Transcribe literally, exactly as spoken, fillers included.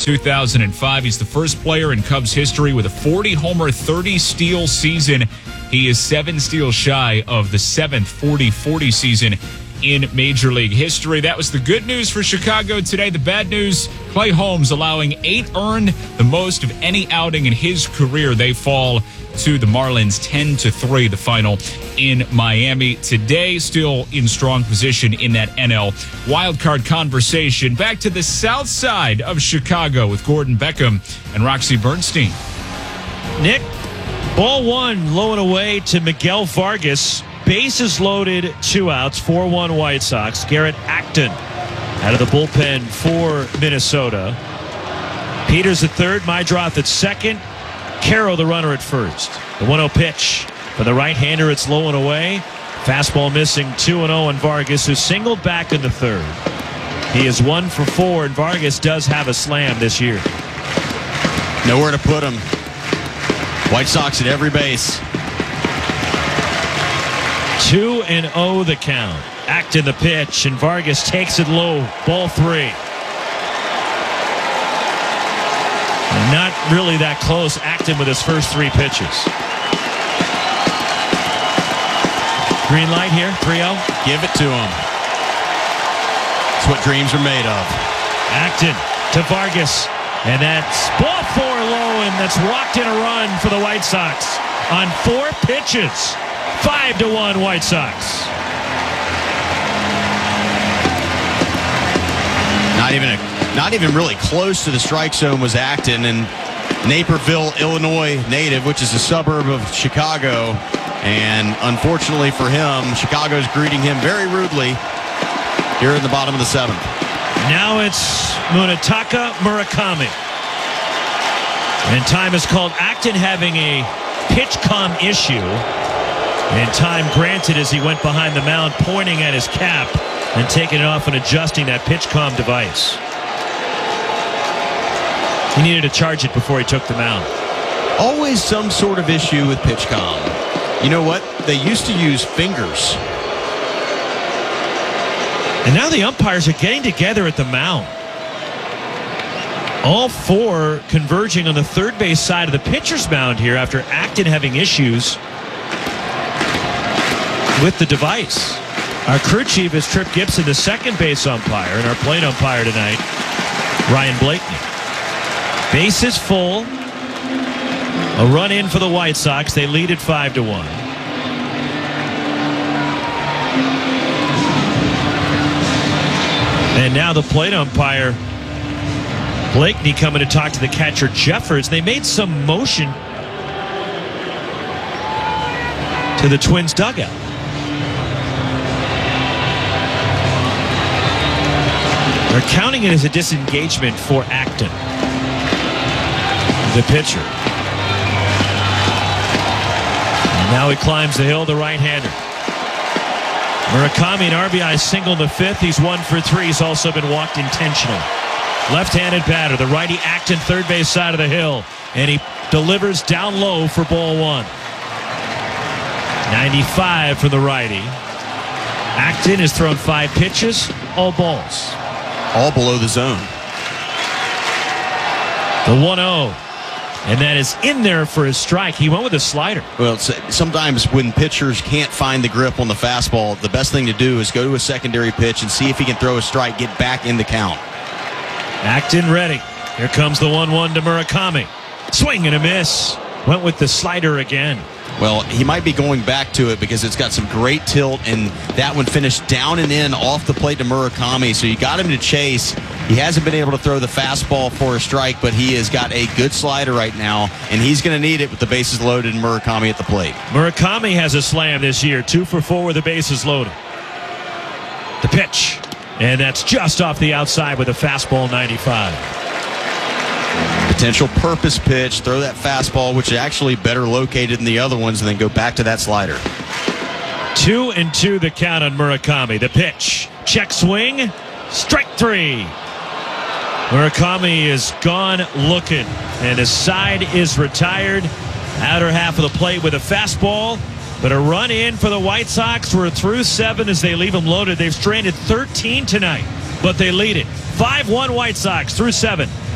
two thousand five. He's the first player in Cubs history with a forty homer, thirty steal season. He is seven steals shy of the seventh forty forty season in Major League history. That was the good news for Chicago today. The bad news, Clay Holmes allowing eight earned, the most of any outing in his career. They fall to the Marlins ten to three, the final in Miami today. Still in strong position in that N L wildcard conversation. Back to the south side of Chicago with Gordon Beckham and Roxy Bernstein. Nick, ball one, low and away to Miguel Vargas. Bases loaded, two outs, four one White Sox. Garrett Acton out of the bullpen for Minnesota. Peters at third, Meidroth at second. Caro the runner at first. The one oh pitch for the right-hander. It's low and away. Fastball missing, two and oh on Vargas, who singled back in the third. He is one for four, and Vargas does have a slam this year. Nowhere to put him. White Sox at every base. two and oh the count. Acton the pitch, and Vargas takes it low. Ball three. Not really that close. Acton with his first three pitches. Green light here, three oh. Give it to him. That's what dreams are made of. Acton to Vargas. And that's ball four low, and that's walked in a run for the White Sox on four pitches. Five to one White Sox. Not even a, not even really close to the strike zone was Acton, and Naperville, Illinois native, which is a suburb of Chicago. And unfortunately for him, Chicago's greeting him very rudely here in the bottom of the seventh. Now it's Munetaka Murakami. And time is called. Acton having a pitch com issue. And time granted as he went behind the mound, pointing at his cap and taking it off and adjusting that pitch com device. He needed to charge it before he took the mound. Always some sort of issue with pitch com. You know what? They used to use fingers. And now the umpires are getting together at the mound. All four converging on the third base side of the pitcher's mound here after Acton having issues with the device. Our crew chief is Trip Gibson, the second base umpire, and our plate umpire tonight, Ryan Blakeney. Bases full. A run in for the White Sox. They lead at five to one. And now the plate umpire, Blakeney, coming to talk to the catcher, Jeffers. They made some motion to the Twins dugout. They're counting it as a disengagement for Acton, the pitcher. And now he climbs the hill, the right-hander. Murakami, an R B I single in the fifth. He's one for three. He's also been walked intentionally. Left-handed batter, the righty Acton, third base side of the hill. And he delivers down low for ball one. ninety-five for the righty. Acton has thrown five pitches, all balls. All below the zone. The one oh. And that is in there for his strike. He went with a slider. Well, sometimes when pitchers can't find the grip on the fastball, the best thing to do is go to a secondary pitch and see if he can throw a strike, get back in the count. Acton ready. Here comes the one one to Murakami. Swing and a miss. Went with the slider again. Well, he might be going back to it because it's got some great tilt, and that one finished down and in off the plate to Murakami, so you got him to chase. He hasn't been able to throw the fastball for a strike, but he has got a good slider right now, and he's going to need it with the bases loaded and Murakami at the plate. Murakami has a slam this year, two for four with the bases loaded. The pitch, and that's just off the outside with a fastball ninety-five. Potential purpose pitch, throw that fastball, which is actually better located than the other ones, and then go back to that slider. Two and two the count on Murakami. The pitch, check swing, strike three. Murakami is gone looking, and his side is retired. Outer half of the plate with a fastball, but a run in for the White Sox. We're through seven as they leave them loaded. They've stranded thirteen tonight, but they lead it. five one White Sox through seven.